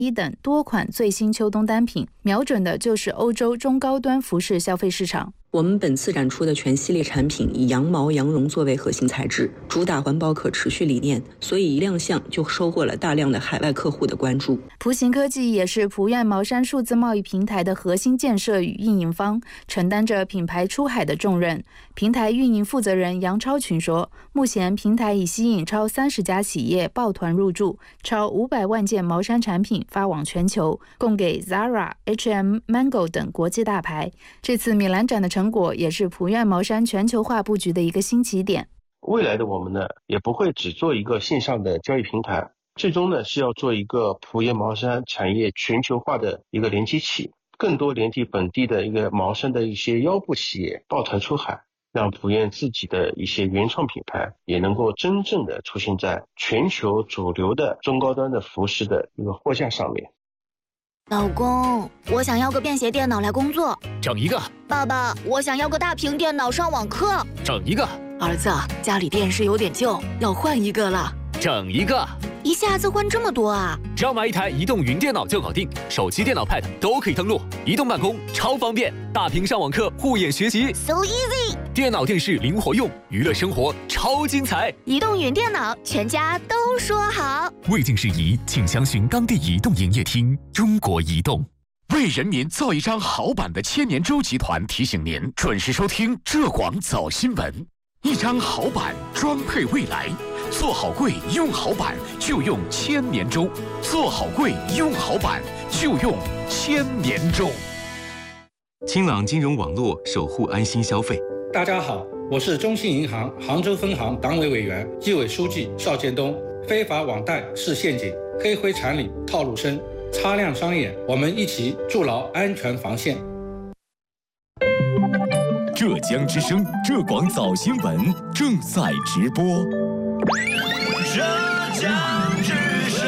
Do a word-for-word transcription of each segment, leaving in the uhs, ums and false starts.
衣等多款最新秋冬单品，瞄准的就是欧洲中高端服饰消费市场。 我们本次展出的全系列产品以羊毛、羊绒作为核心材质，主打环保可持续理念，所以一亮相就收获了大量的海外客户的关注。 蒲行科技也是蒲院毛山数字贸易平台的核心建设与运营方，承担着品牌出海的重任。平台运营负责人杨超群说，目前平台已吸引超三十家企业抱团入驻，超五百万件毛衫产品发往全球，供给 Zara、H and M、Mango 等国际大牌。这次米兰展的成果也是蒲院毛衫全球化布局的一个新起点。 未来的我们呢，也不会只做一个线上的交易平台，最终呢是要做一个蒲院毛衫产业全球化的一个连接器，更多连接本地的一个毛衫的一些腰部企业抱团出海，让蒲院自己的一些原创品牌也能够真正的出现在全球主流的中高端的服饰的一个货架上面。 老公，我想要个便携电脑来工作。 整一个。 爸爸，我想要个大屏电脑上网课。 整一个。 儿子，家里电视有点旧，要换一个了。 整一个。 一下子换这么多啊？ 只要买一台移动云电脑就搞定，手机、电脑、Pad 都可以登录，移动办公超方便，大屏上网课、护眼学习 ，so easy。 电脑、电视灵活用，娱乐生活超精彩。 移动云电脑，全家都说好。 未经事宜，请详询当地移动营业厅。中国移动。 为人民造一张好版的千年舟集团提醒您准时收听浙广早新闻。一张好版，装配未来。做好柜，用好版就用千年舟；做好柜，用好版就用千年舟。 清朗金融网络，守护安心消费。 大家好，我是中信银行杭州分行党委委员、纪委书记邵建东。非法网贷是陷阱，黑灰产里套路深，擦亮双眼，我们一起筑牢安全防线。 浙江之声浙广早新闻正在直播。 浙江之声。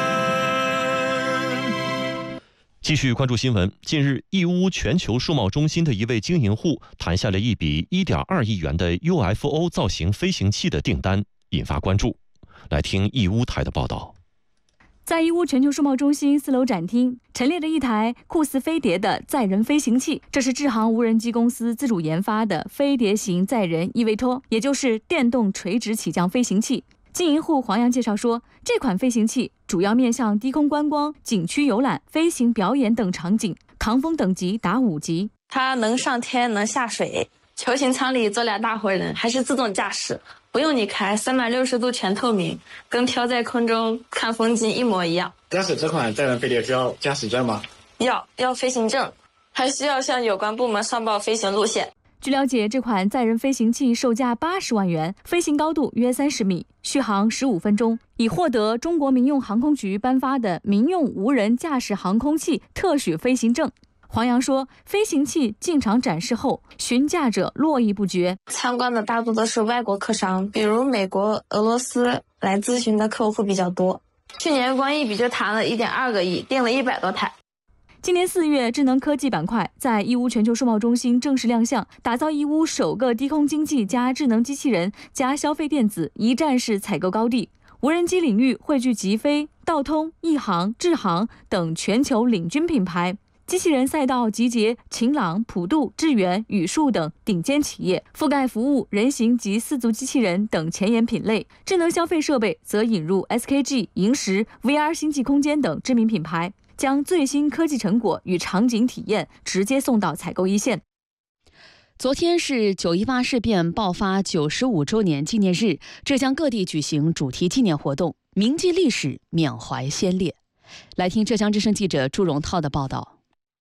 继续关注新闻。近日，义乌全球数贸中心的一位经营户谈下了一笔 一点二亿元的 U F O 造型飞行器的订单，引发关注。来听义乌台的报道。 在义乌全球数贸中心四楼展厅陈列着一台酷似飞碟的载人飞行器，这是智航无人机公司自主研发的飞碟型载人 E V T O， 也就是电动垂直起降飞行器。经营户黄洋介绍说，这款飞行器主要面向低空观光、景区游览、飞行表演等场景，抗风等级达五级。 它能上天，能下水，球形舱里坐俩大活人，还是自动驾驶，不用你开，三百六十度全透明，跟飘在空中看风景一模一样。 驾驶这款载人飞碟需要驾驶证吗？ 要，要飞行证，还需要向有关部门上报飞行路线。 据了解，这款载人飞行器售价八十万元，飞行高度约三十米，续航十五分钟，已获得中国民用航空局颁发的民用无人驾驶航空器特许飞行证。黄洋说，飞行器进场展示后，询价者络绎不绝。 参观的大多都是外国客商，比如美国、俄罗斯来咨询的客户比较多。去年光一笔就谈了一点二个亿，订了一百多台。 今年四月，智能科技板块在义乌全球数贸中心正式亮相，打造义乌首个低空经济加智能机器人加消费电子一站式采购高地。无人机领域汇聚极飞、道通、亿航、智航等全球领军品牌。机器人赛道集结晴朗、普渡、智源、宇树等顶尖企业，覆盖服务、人形及四足机器人等前沿品类。智能消费设备则引入 S K G、萤石、V R 星际空间等知名品牌，将最新科技成果与场景体验直接送到采购一线。 昨天是九一八事变爆发九十五周年纪念日，浙江各地举行主题纪念活动，铭记历史，缅怀先烈。来听浙江之声记者朱荣涛的报道。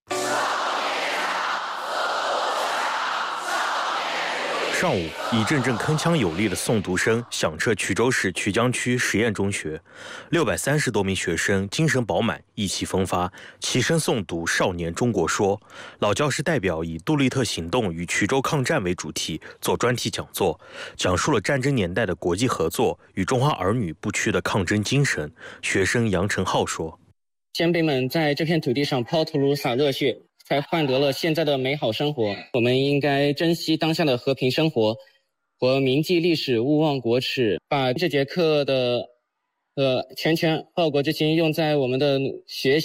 上午，一阵阵铿锵有力的诵读声响彻衢州市衢江区实验中学，六百三十多名学生精神饱满，意气风发，齐声诵读《少年中国说》。老教师代表以杜立特行动与衢州抗战为主题做专题讲座，讲述了战争年代的国际合作与中华儿女不屈的抗争精神。学生杨成浩说：“ 先辈们在这片土地上抛头颅洒热血，才换得了现在的美好生活。我们应该珍惜当下的和平生活，和铭记历史，勿忘国耻，把这节课的呃拳拳报国之心用在我们的学习